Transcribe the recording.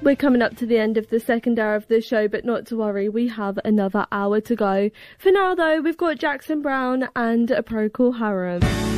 We're coming up to the end of the second hour of the show, but not to worry, we have another hour to go. For now, though, we've got Jackson Browne and A Procol Harum.